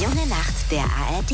junge Nacht der ARD.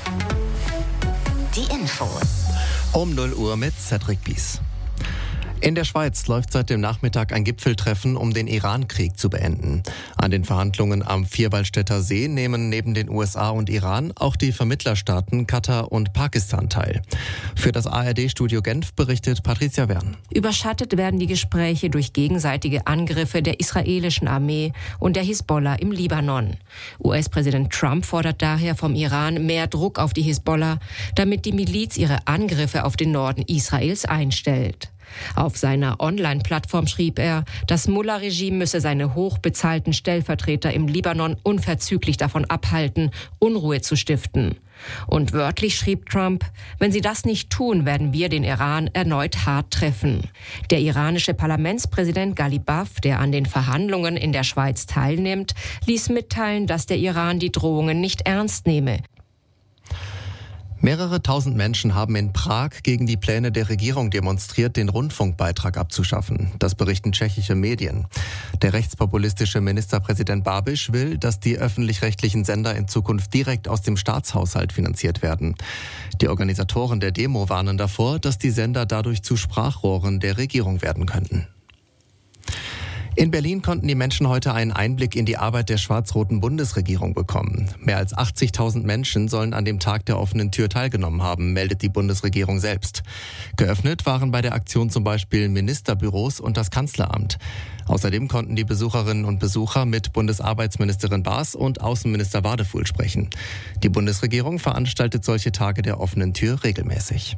Die Infos. Um 0 Uhr mit Cedric Bies. In der Schweiz läuft seit dem Nachmittag ein Gipfeltreffen, um den Iran-Krieg zu beenden. An den Verhandlungen am Vierwaldstätter See nehmen neben den USA und Iran auch die Vermittlerstaaten Katar und Pakistan teil. Für das ARD-Studio Genf berichtet Patricia Wern. Überschattet werden die Gespräche durch gegenseitige Angriffe der israelischen Armee und der Hisbollah im Libanon. US-Präsident Trump fordert daher vom Iran mehr Druck auf die Hisbollah, damit die Miliz ihre Angriffe auf den Norden Israels einstellt. Auf seiner Online-Plattform schrieb er, das Mullah-Regime müsse seine hochbezahlten Stellvertreter im Libanon unverzüglich davon abhalten, Unruhe zu stiften. Und wörtlich schrieb Trump, wenn sie das nicht tun, werden wir den Iran erneut hart treffen. Der iranische Parlamentspräsident Ghalibaf, der an den Verhandlungen in der Schweiz teilnimmt, ließ mitteilen, dass der Iran die Drohungen nicht ernst nehme. Mehrere tausend Menschen haben in Prag gegen die Pläne der Regierung demonstriert, den Rundfunkbeitrag abzuschaffen. Das berichten tschechische Medien. Der rechtspopulistische Ministerpräsident Babiš will, dass die öffentlich-rechtlichen Sender in Zukunft direkt aus dem Staatshaushalt finanziert werden. Die Organisatoren der Demo warnen davor, dass die Sender dadurch zu Sprachrohren der Regierung werden könnten. In Berlin konnten die Menschen heute einen Einblick in die Arbeit der schwarz-roten Bundesregierung bekommen. Mehr als 80.000 Menschen sollen an dem Tag der offenen Tür teilgenommen haben, meldet die Bundesregierung selbst. Geöffnet waren bei der Aktion zum Beispiel Ministerbüros und das Kanzleramt. Außerdem konnten die Besucherinnen und Besucher mit Bundesarbeitsministerin Baas und Außenminister Wadefuhl sprechen. Die Bundesregierung veranstaltet solche Tage der offenen Tür regelmäßig.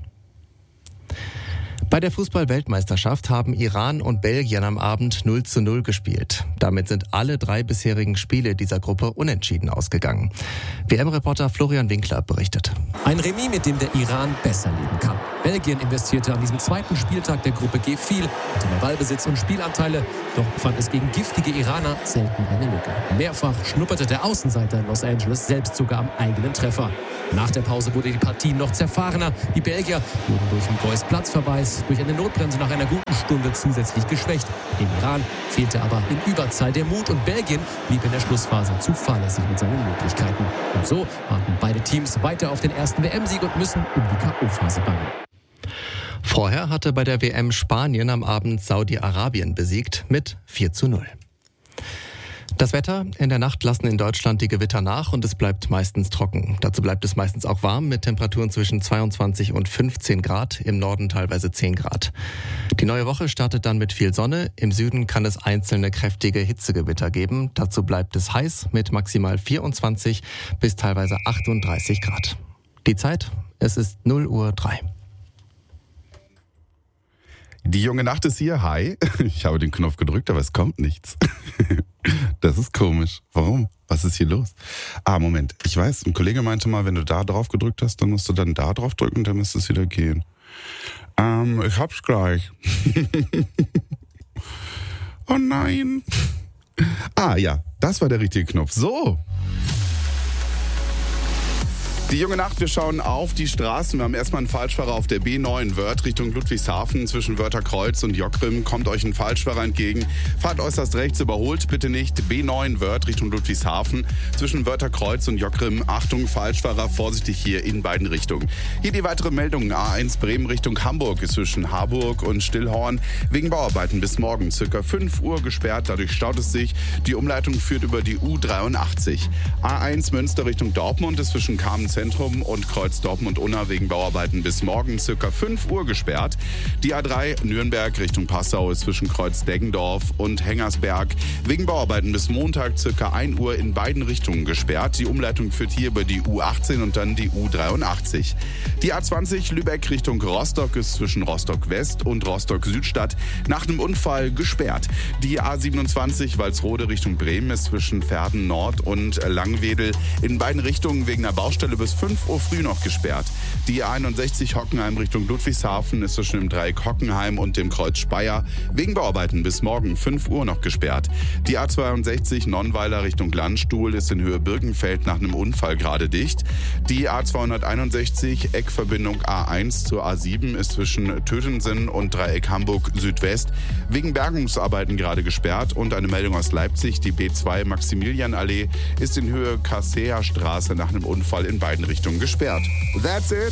Bei der Fußball-Weltmeisterschaft haben Iran und Belgien am Abend 0:0 gespielt. Damit sind alle 3 bisherigen Spiele dieser Gruppe unentschieden ausgegangen. WM-Reporter Florian Winkler berichtet. Ein Remis, mit dem der Iran besser leben kann. Belgien investierte an diesem zweiten Spieltag der Gruppe G viel, hatte mehr Ballbesitz und Spielanteile, doch fand es gegen giftige Iraner selten eine Lücke. Mehrfach schnupperte der Außenseiter in Los Angeles selbst sogar am eigenen Treffer. Nach der Pause wurde die Partie noch zerfahrener. Die Belgier wurden durch einen Goys Platzverweis, durch eine Notbremse nach einer guten Stunde zusätzlich geschwächt. Dem Iran fehlte aber in Überzahl der Mut und Belgien blieb in der Schlussphase zu fahrlässig mit seinen Möglichkeiten. Und so warten beide Teams weiter auf den ersten WM-Sieg und müssen um die K.O.-Phase bangen. Vorher hatte bei der WM Spanien am Abend Saudi-Arabien besiegt mit 4:0. Das Wetter: In der Nacht lassen in Deutschland die Gewitter nach und es bleibt meistens trocken. Dazu bleibt es meistens auch warm mit Temperaturen zwischen 22 und 15 Grad, im Norden teilweise 10 Grad. Die neue Woche startet dann mit viel Sonne. Im Süden kann es einzelne kräftige Hitzegewitter geben. Dazu bleibt es heiß mit maximal 24 bis teilweise 38 Grad. Die Zeit: Es ist 0:03 Uhr. Die junge Nacht ist hier. Hi. Ich habe den Knopf gedrückt, aber es kommt nichts. Das ist komisch. Warum? Was ist hier los? Moment. Ich weiß, ein Kollege meinte mal, wenn du da drauf gedrückt hast, dann musst du dann da drauf drücken, dann müsste es wieder gehen. Ich hab's gleich. Oh nein. Ja, das war der richtige Knopf. So. Die junge Nacht, wir schauen auf die Straßen. Wir haben erstmal einen Falschfahrer auf der B9 Wörth Richtung Ludwigshafen. Zwischen Wörtherkreuz und Jockrim kommt euch ein Falschfahrer entgegen. Fahrt äußerst rechts, überholt bitte nicht. B9 Wörth Richtung Ludwigshafen. Zwischen Wörtherkreuz und Jockrim, Achtung, Falschfahrer, vorsichtig hier in beiden Richtungen. Hier die weitere Meldung. A1 Bremen Richtung Hamburg ist zwischen Harburg und Stillhorn wegen Bauarbeiten bis morgen circa 5 Uhr gesperrt. Dadurch staut es sich. Die Umleitung führt über die U83. A1 Münster Richtung Dortmund ist zwischen Kamenz Zentrum und Kreuz Dortmund-Unna wegen Bauarbeiten bis morgen circa 5 Uhr gesperrt. Die A3 Nürnberg Richtung Passau ist zwischen Kreuz Deggendorf und Hengersberg wegen Bauarbeiten bis Montag circa 1 Uhr in beiden Richtungen gesperrt. Die Umleitung führt hier über die U18 und dann die U83. Die A20 Lübeck Richtung Rostock ist zwischen Rostock West und Rostock Südstadt nach einem Unfall gesperrt. Die A27 Walsrode Richtung Bremen ist zwischen Verden Nord und Langwedel in beiden Richtungen wegen einer Baustelle bis 5 Uhr früh noch gesperrt. Die A61 Hockenheim Richtung Ludwigshafen ist zwischen dem Dreieck Hockenheim und dem Kreuz Speyer wegen Bauarbeiten bis morgen 5 Uhr noch gesperrt. Die A62 Nonnweiler Richtung Landstuhl ist in Höhe Birkenfeld nach einem Unfall gerade dicht. Die A261 Eckverbindung A1 zur A7 ist zwischen Tötensen und Dreieck Hamburg Südwest wegen Bergungsarbeiten gerade gesperrt. Und eine Meldung aus Leipzig, die B2 Maximilianallee ist in Höhe Kassea Straße nach einem Unfall in beiden Richtungen gesperrt. That's it.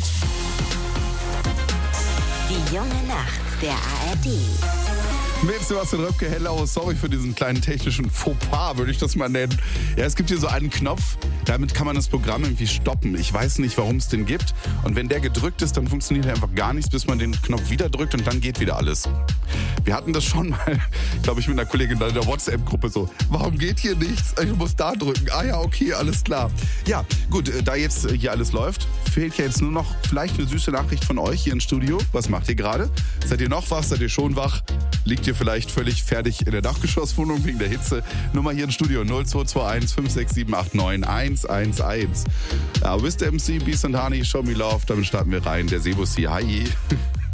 Die junge Nacht der ARD. Mit Sebastian Röpke, hello, sorry für diesen kleinen technischen Fauxpas, würde ich das mal nennen. Ja, es gibt hier so einen Knopf, damit kann man das Programm irgendwie stoppen. Ich weiß nicht, warum es den gibt. Und wenn der gedrückt ist, dann funktioniert einfach gar nichts, bis man den Knopf wieder drückt und dann geht wieder alles. Wir hatten das schon mal, glaube ich, mit einer Kollegin in der WhatsApp-Gruppe so. Warum geht hier nichts? Ich muss da drücken. Ah ja, okay, alles klar. Ja, gut, da jetzt hier alles läuft, fehlt ja jetzt nur noch vielleicht eine süße Nachricht von euch hier im Studio. Was macht ihr gerade? Seid ihr noch wach? Seid ihr schon wach? Liegt ihr vielleicht völlig fertig in der Dachgeschosswohnung wegen der Hitze? Nummer hier im Studio 0221 56789 111. Ja, Mr. MC, Beast and Honey, Show Me Love. Damit starten wir rein. Der Sebus hier. Hi.